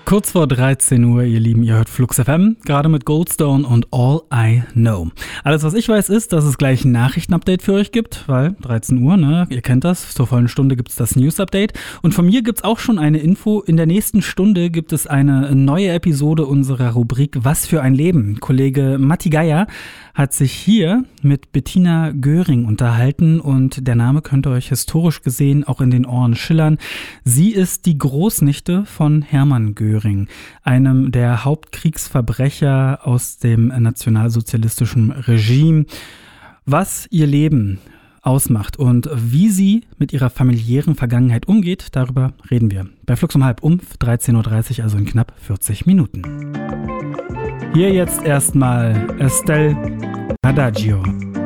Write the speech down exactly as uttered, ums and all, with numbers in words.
Kurz vor dreizehn Uhr, ihr Lieben, ihr hört Flux F M, gerade mit Goldstone und All I Know. Alles, was ich weiß, ist, dass es gleich ein Nachrichtenupdate für euch gibt, weil dreizehn Uhr, ne, ihr kennt das, zur vollen Stunde gibt es das News-Update. Und von mir gibt es auch schon eine Info, in der nächsten Stunde gibt es eine neue Episode unserer Rubrik Was für ein Leben. Kollege Matti Geier hat sich hier mit Bettina Göring unterhalten und der Name könnte euch historisch gesehen auch in den Ohren schillern. Sie ist die Großnichte von Hermann Göring, einem der Hauptkriegsverbrecher aus dem nationalsozialistischen Regime. Was ihr Leben ausmacht und wie sie mit ihrer familiären Vergangenheit umgeht, darüber reden wir. Bei Flux um halb um dreizehn Uhr dreißig, also in knapp vierzig Minuten. Hier jetzt erstmal Estelle Adagio.